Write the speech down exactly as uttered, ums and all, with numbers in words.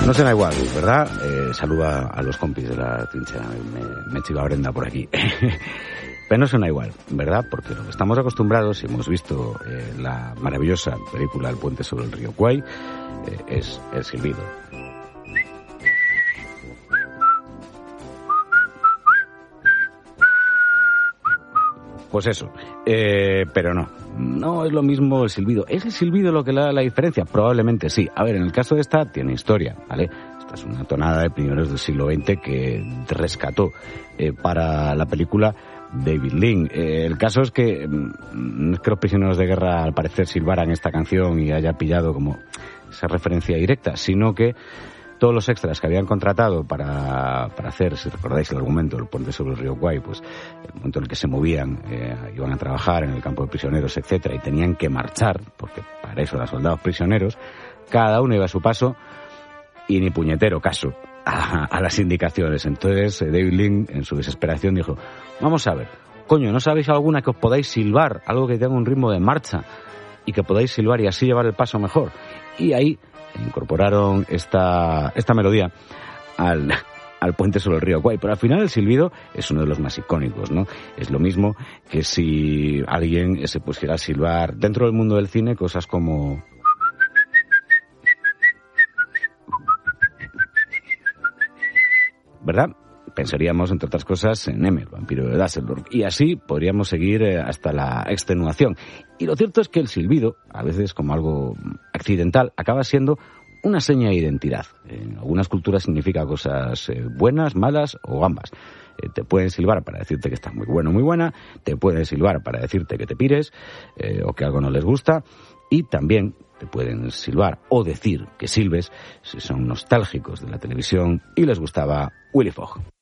No será igual, ¿verdad? Eh, saluda a los compis de la trinchera, me, me chiva Brenda por aquí. Pero no suena igual, ¿verdad? Porque lo que estamos acostumbrados, y hemos visto eh, la maravillosa película El puente sobre el río Kwai, eh, es el silbido. Pues eso, eh, pero no, no es lo mismo el silbido. ¿Es el silbido lo que le da la diferencia? Probablemente sí. A ver, en el caso de esta tiene historia, ¿vale? Esta es una tonada de primeros del siglo veinte que rescató eh, para la película David Lean. Eh, el caso es que no es que los prisioneros de guerra al parecer silbaran esta canción y haya pillado como esa referencia directa, sino que todos los extras que habían contratado para, para hacer, si recordáis el argumento del puente sobre el río Kwai, pues el momento en el que se movían, eh, iban a trabajar en el campo de prisioneros, etcétera, y tenían que marchar, porque para eso eran soldados prisioneros, cada uno iba a su paso y ni puñetero caso a, a las indicaciones. Entonces eh, David Lean, en su desesperación, dijo, vamos a ver, coño, ¿no sabéis alguna que os podáis silbar, algo que tenga un ritmo de marcha y que podáis silbar y así llevar el paso mejor? Y ahí incorporaron esta, esta melodía al, al puente sobre el río Kwai. Pero al final el silbido es uno de los más icónicos, ¿no? Es lo mismo que si alguien se pusiera a silbar dentro del mundo del cine cosas como... ¿verdad? Pensaríamos, entre otras cosas, en M, el vampiro de Düsseldorf. Y así podríamos seguir eh, hasta la extenuación. Y lo cierto es que el silbido, a veces como algo accidental, acaba siendo una seña de identidad. En algunas culturas significa cosas eh, buenas, malas o ambas. Eh, te pueden silbar para decirte que estás muy bueno, muy buena. Te pueden silbar para decirte que te pires eh, o que algo no les gusta. Y también te pueden silbar o decir que silbes si son nostálgicos de la televisión y les gustaba Willy Fogg.